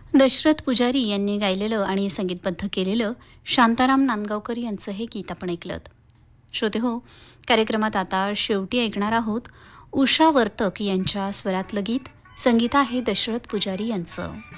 दशरथ पुजारी यांनी गायलेलं आणि संगीतबद्ध केलेलं शांताराम नांदगावकर यांचं हे गीत आपण ऐकलं. श्रोते हो, कार्यक्रमात आता शेवटी ऐकणार आहोत उषा वर्तक यांच्या स्वरातलं गीत. संगीत आहे दशरथ पुजारी यांचं.